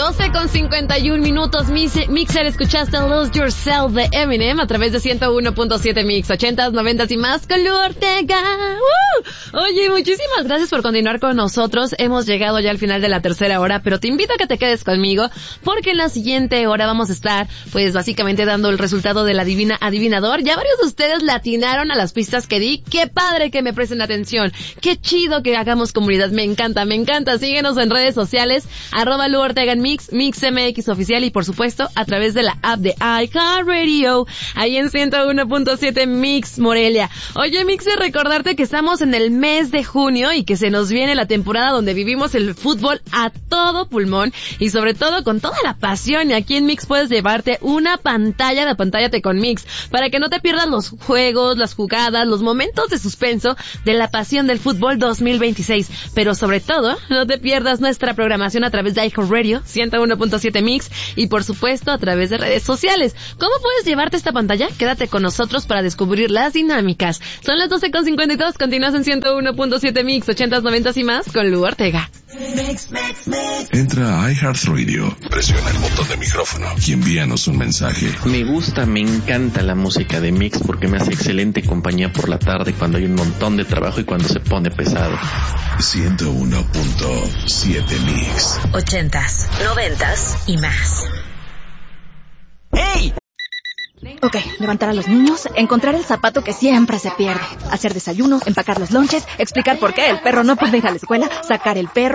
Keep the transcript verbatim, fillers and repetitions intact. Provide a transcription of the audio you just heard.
doce con cincuenta y un minutos, Mixer, escuchaste Lose Yourself de Eminem a través de ciento uno punto siete Mix, ochentas, noventas y más con Lu Ortega. ¡Uh! Oye, muchísimas gracias por continuar con nosotros. Hemos llegado ya al final de la tercera hora, pero te invito a que te quedes conmigo, porque en la siguiente hora vamos a estar, pues, básicamente dando el resultado de la Divina Adivinador. Ya varios de ustedes le atinaron a las pistas que di. ¡Qué padre que me presten atención! ¡Qué chido que hagamos comunidad! Me encanta, me encanta. Síguenos en redes sociales, arroba Lu Ortega en Mix, Mix M X Oficial, y por supuesto a través de la app de iHeartRadio, ahí en ciento uno punto siete Mix Morelia. Oye, Mixer, recordarte que estamos en el mes de junio y que se nos viene la temporada donde vivimos el fútbol a todo pulmón y sobre todo con toda la pasión. Y aquí en Mix puedes llevarte una pantalla de Apantállate con Mix para que no te pierdas los juegos, las jugadas, los momentos de suspenso de la pasión del fútbol dos mil veintiséis. Pero sobre todo, no te pierdas nuestra programación a través de iHeartRadio, ciento uno punto siete Mix, y por supuesto a través de redes sociales. ¿Cómo puedes llevarte esta pantalla? Quédate con nosotros para descubrir las dinámicas. Son las doce con cincuenta y dos, continúas en ciento uno punto siete Mix, ochentas, noventas y más con Lu Ortega. Mix, mix, mix. Entra a iHeartRadio, presiona el botón de micrófono y envíanos un mensaje. Me gusta, me encanta la música de Mix porque me hace excelente compañía por la tarde cuando hay un montón de trabajo y cuando se pone pesado. ciento uno punto siete Mix. Ochentas, noventas y más. ¡Hey! Ok, levantar a los niños, encontrar el zapato que siempre se pierde, hacer desayuno, empacar los lonches, explicar por qué el perro no puede ir a la escuela, sacar el perro,